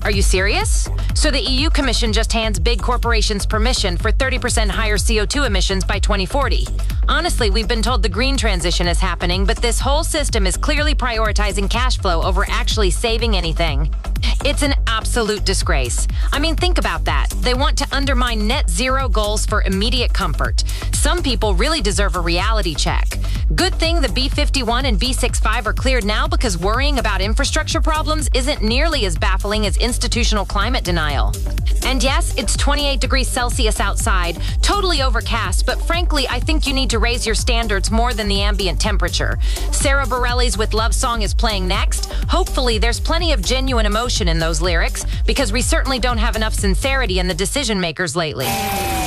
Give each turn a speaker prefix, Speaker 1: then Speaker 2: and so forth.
Speaker 1: Are you serious? So the EU Commission just hands big corporations permission for 30% higher CO2 emissions by 2040. Honestly, we've been told the green transition is happening, but this whole system is clearly prioritizing cash flow over actually saving anything. It's an absolute disgrace. I mean, think about that. They want to undermine net zero goals for immediate comfort. Some people really deserve a reality check. Good thing the B-51 and B-65 are cleared now, because worrying about infrastructure problems isn't nearly as baffling as institutional climate denial. And yes, it's 28 degrees Celsius outside, totally overcast, but frankly, I think you need to raise your standards more than the ambient temperature. Sarah Bareilles with Love Song is playing next. Hopefully, there's plenty of genuine emotion in those lyrics, because we certainly don't have enough sincerity in the decision makers lately.